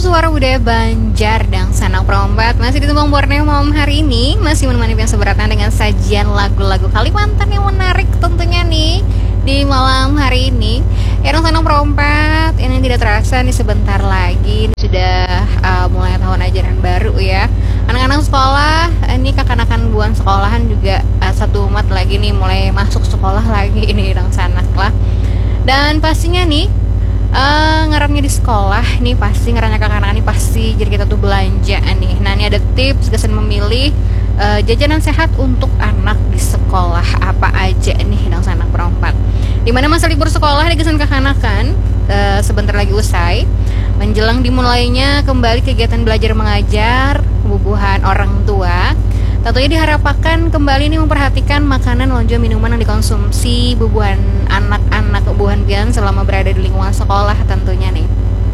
Suara Budaya Banjar dan Sanak Perombat masih di Tumpang Borneo malam hari ini, masih menemani yang seberatan dengan sajian lagu-lagu Kalimantan yang menarik tentunya nih di malam hari ini. Yang Sanak Perombat ini tidak terasa nih sebentar lagi sudah mulai tahun ajaran baru ya. Anak-anak sekolah, ini kakak-kakan buan sekolahan juga satu umat lagi nih mulai masuk sekolah lagi ini Dang Sanak lah. Dan pastinya nih ngarapnya di sekolah nih pasti ngarapnya kakak-kakak nih pasti jadi kita tuh belanja nih. Nah ini ada tips gasan memilih jajanan sehat untuk anak di sekolah apa aja nih Dang Sanak Perompat. Dimana masa libur sekolah di gasan kakak-kanakan sebentar lagi usai, menjelang dimulainya kembali kegiatan belajar mengajar kebubuhan orang tua. Tentunya diharapkan kembali nih memperhatikan makanan dan juga minuman yang dikonsumsi bubuhan anak-anak bubuhan pian selama berada di lingkungan sekolah tentunya nih.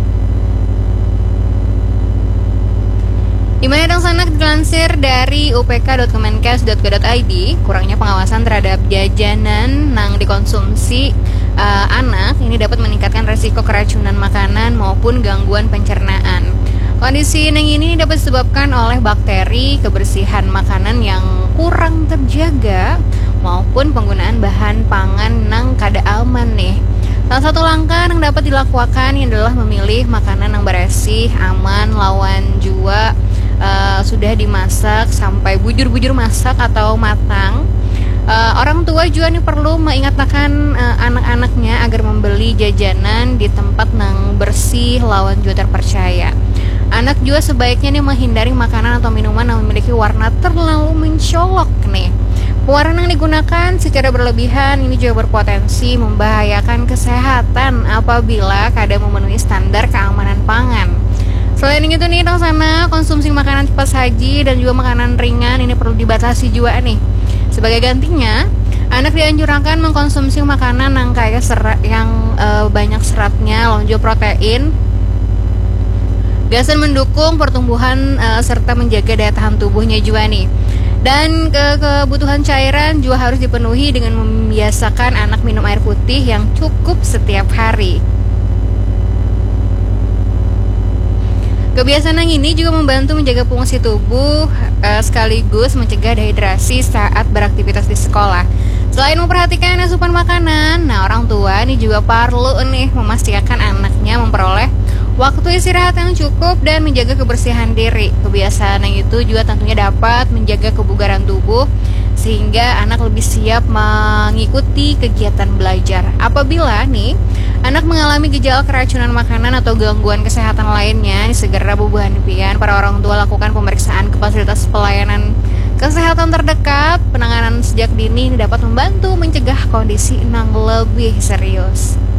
Dimana Dang Sanak dilansir dari upk.kemenkes.go.id, kurangnya pengawasan terhadap jajanan yang dikonsumsi anak ini dapat meningkatkan resiko keracunan makanan maupun gangguan pencernaan. Kondisi ini dapat disebabkan oleh bakteri, kebersihan makanan yang kurang terjaga, maupun penggunaan bahan pangan yang kada aman nih. Salah satu langkah yang dapat dilakukan adalah memilih makanan yang bersih, aman, lawan jua sudah dimasak sampai bujur-bujur masak atau matang. Orang tua juga nih perlu mengingatkan anak-anaknya agar membeli jajanan di tempat yang bersih, lawan juga terpercaya. Anak juga sebaiknya nih menghindari makanan atau minuman yang memiliki warna terlalu mencolok nih. Pewarna yang digunakan secara berlebihan ini juga berpotensi membahayakan kesehatan apabila kadang memenuhi standar keamanan pangan. Selain itu nih Dang Sanak, konsumsi makanan cepat saji dan juga makanan ringan ini perlu dibatasi juga nih. Sebagai gantinya, anak dianjurkan mengkonsumsi makanan yang kaya serat, yang banyak seratnya, lalu juga protein. Gasan mendukung pertumbuhan serta menjaga daya tahan tubuhnya juga nih. Dan kebutuhan cairan juga harus dipenuhi dengan membiasakan anak minum air putih yang cukup setiap hari. Kebiasaan yang ini juga membantu menjaga fungsi tubuh sekaligus mencegah dehidrasi saat beraktivitas di sekolah. Selain memperhatikan asupan makanan, nah orang tua ini juga perlu nih memastikan anaknya memperoleh waktu istirahat yang cukup dan menjaga kebersihan diri. Kebiasaan yang itu juga tentunya dapat menjaga kebugaran tubuh sehingga anak lebih siap mengikuti kegiatan belajar. Apabila nih anak mengalami gejala keracunan makanan atau gangguan kesehatan lainnya, segera bubuhan pian para orang tua lakukan pemeriksaan ke fasilitas pelayanan kesehatan terdekat. Penanganan sejak dini dapat membantu mencegah kondisi yang lebih serius.